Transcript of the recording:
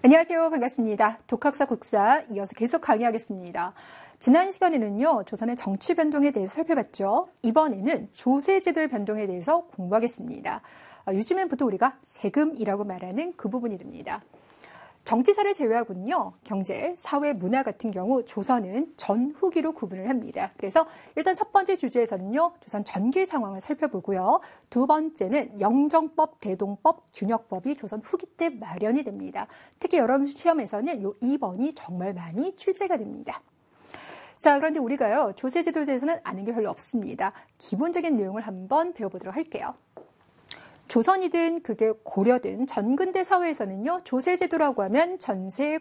안녕하세요. 반갑습니다. 독학사 국사 이어서 계속 강의하겠습니다. 지난 시간에는요, 조선의 정치 변동에 대해서 살펴봤죠. 이번에는 조세제도의 변동에 대해서 공부하겠습니다. 요즘엔 보통 우리가 세금이라고 말하는 그 부분이 됩니다. 정치사를 제외하고는요, 경제, 사회, 문화 같은 경우 조선은 전후기로 구분을 합니다. 그래서 일단 첫 번째 주제에서는요, 조선 전기 상황을 살펴보고요. 두 번째는 영정법, 대동법, 균역법이 조선 후기 때 마련이 됩니다. 특히 여러분 시험에서는 요 2번이 정말 많이 출제가 됩니다. 자, 그런데 우리가요, 조세제도에 대해서는 아는 게 별로 없습니다. 기본적인 내용을 한번 배워보도록 할게요. 조선이든 그게 고려든 전근대 사회에서는요, 조세제도라고 하면 전세,